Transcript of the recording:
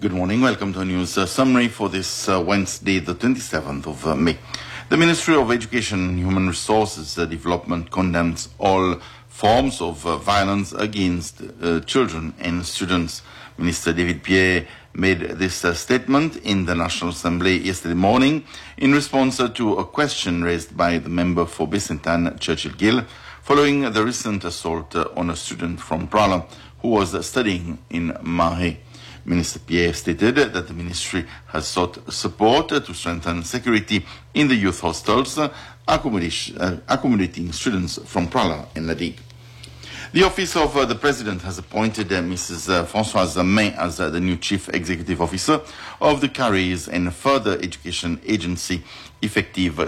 Good morning. Welcome to a news summary for this Wednesday, the 27th of May. The Ministry of Education and Human Resources Development condemns all forms of violence against children and students. Minister David Pierre made this statement in the National Assembly yesterday morning in response to a question raised by the member for Baie-Sainte-Anne, Churchill Gill, following the recent assault on a student from Prala who was studying in Mahé. Minister Pierre stated that the ministry has sought support to strengthen security in the youth hostels, accommodating students from Prala and Ladig. The Office of the President has appointed Mrs. Françoise May as the new Chief Executive Officer of the Careers and Further Education Agency, effective